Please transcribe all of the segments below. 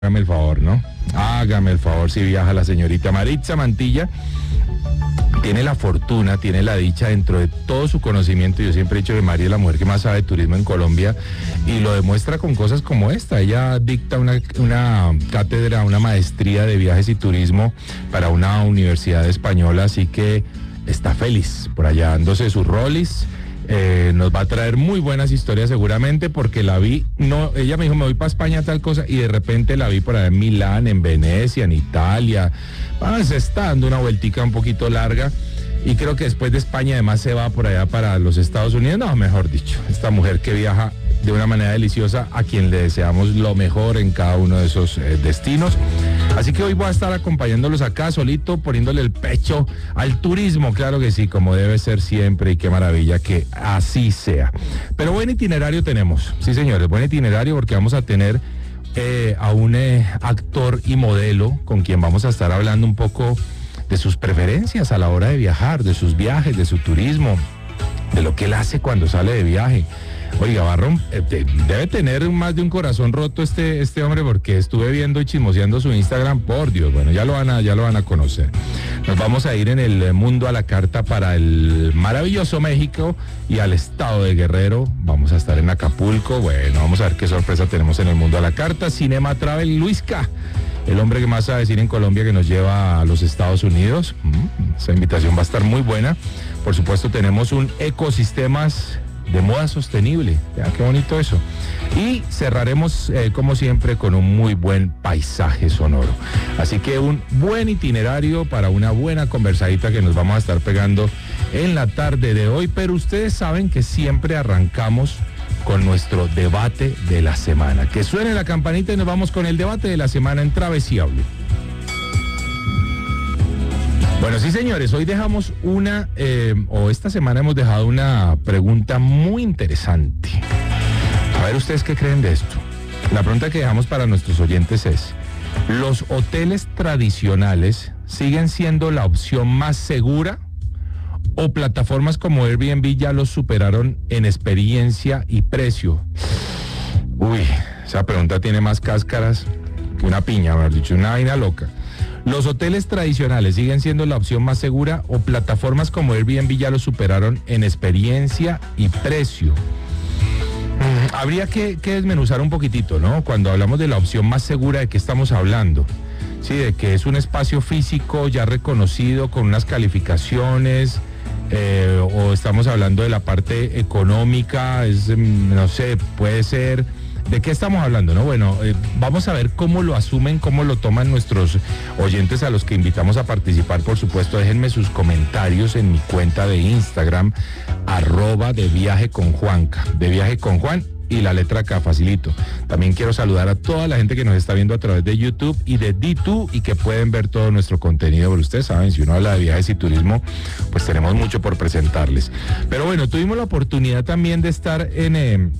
Hágame el favor, ¿no? Hágame el favor si viaja la señorita Maritza Mantilla. Tiene la fortuna, tiene la dicha dentro de todo su conocimiento. Yo siempre he dicho que María es la mujer que más sabe de turismo en Colombia y lo demuestra con cosas como esta. Ella dicta una cátedra, una maestría de viajes y turismo para una universidad española, así que está feliz por allá dándose sus rolis. Nos va a traer muy buenas historias seguramente porque la vi, no, ella me dijo me voy para España tal cosa y de repente la vi por allá en Milán, en Venecia, en Italia, se está dando una vueltica un poquito larga y creo que después de España además se va por allá para los Estados Unidos, no, mejor dicho, esta mujer que viaja de una manera deliciosa a quien le deseamos lo mejor en cada uno de esos destinos. Así que hoy voy a estar acompañándolos acá solito, poniéndole el pecho al turismo, claro que sí, como debe ser siempre y qué maravilla que así sea. Pero buen itinerario tenemos, sí señores, buen itinerario porque vamos a tener a un actor y modelo con quien vamos a estar hablando un poco de sus preferencias a la hora de viajar, de sus viajes, de su turismo, de lo que él hace cuando sale de viaje. Oiga, Barrón, debe tener más de un corazón roto este hombre porque estuve viendo y chismoseando su Instagram, por Dios, bueno, ya lo van a conocer. Nos vamos a ir en el mundo a la carta para el maravilloso México y al estado de Guerrero. Vamos a estar en Acapulco, bueno, vamos a ver qué sorpresa tenemos en el mundo a la carta. Cinema Travel, Luisca, el hombre que más sabe decir en Colombia que nos lleva a los Estados Unidos. Esa invitación va a estar muy buena. Por supuesto tenemos un ecosistemas de moda sostenible, ya qué bonito eso. Y cerraremos, como siempre, con un muy buen paisaje sonoro. Así que un buen itinerario para una buena conversadita que nos vamos a estar pegando en la tarde de hoy. Pero ustedes saben que siempre arrancamos con nuestro debate de la semana. Que suene la campanita y nos vamos con el debate de la semana en Travesiable. Bueno, sí, señores, hoy dejamos esta semana hemos dejado una pregunta muy interesante. A ver, ¿ustedes qué creen de esto? La pregunta que dejamos para nuestros oyentes es, ¿los hoteles tradicionales siguen siendo la opción más segura o plataformas como Airbnb ya los superaron en experiencia y precio? Uy, esa pregunta tiene más cáscaras que una piña, mejor dicho, una vaina loca. ¿Los hoteles tradicionales siguen siendo la opción más segura o plataformas como Airbnb ya lo superaron en experiencia y precio? Habría que desmenuzar un poquitito, ¿no? Cuando hablamos de la opción más segura, ¿de qué estamos hablando? Sí, de que es un espacio físico ya reconocido con unas calificaciones, o estamos hablando de la parte económica, no sé, puede ser... ¿De qué estamos hablando, no? Bueno, vamos a ver cómo lo asumen, cómo lo toman nuestros oyentes a los que invitamos a participar, por supuesto. Déjenme sus comentarios en mi cuenta de Instagram, @deviajeconjuanca, de viaje con Juan y la letra K, facilito. También quiero saludar a toda la gente que nos está viendo a través de YouTube y de D2 y que pueden ver todo nuestro contenido, pero ustedes saben, si uno habla de viajes y turismo, pues tenemos mucho por presentarles. Pero bueno, tuvimos la oportunidad también de estar en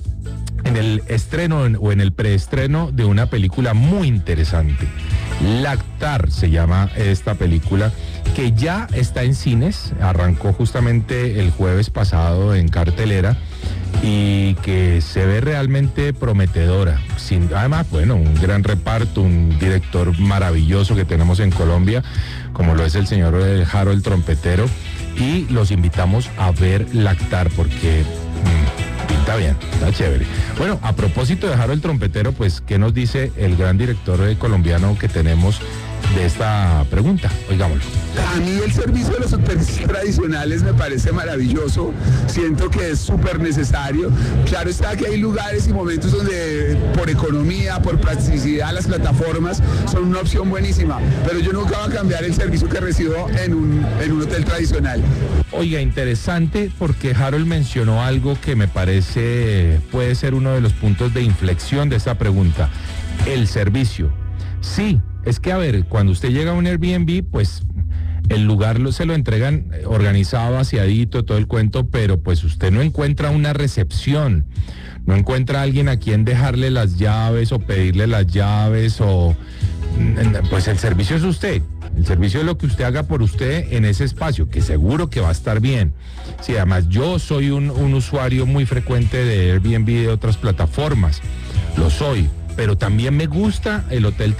el estreno o en el preestreno de una película muy interesante. Lactar se llama esta película, que ya está en cines, arrancó justamente el jueves pasado en cartelera y que se ve realmente prometedora. Además, bueno, un gran reparto, un director maravilloso que tenemos en Colombia, como lo es el señor Jaro el trompetero, y los invitamos a ver Lactar porque... Está bien, está chévere. Bueno, a propósito de Jaro el trompetero, pues, ¿qué nos dice el gran director colombiano que tenemos de esta pregunta? Oigámoslo. A mí el servicio de los hoteles tradicionales me parece maravilloso, siento que es súper necesario. Claro está que hay lugares y momentos donde por economía, por practicidad, las plataformas son una opción buenísima, pero yo nunca voy a cambiar el servicio que recibo en un hotel tradicional. Oiga, interesante porque Harold mencionó algo que me parece puede ser uno de los puntos de inflexión de esta pregunta, el servicio. Sí, es que a ver, cuando usted llega a un Airbnb, pues el lugar se lo entregan organizado, vaciadito, todo el cuento, pero pues usted no encuentra una recepción, no encuentra a alguien a quien dejarle las llaves o pedirle las llaves o... Pues el servicio es usted. El servicio es lo que usted haga por usted en ese espacio, que seguro que va a estar bien. Sí, además yo soy un usuario muy frecuente de Airbnb y de otras plataformas. Lo soy. pero también me gusta el hotel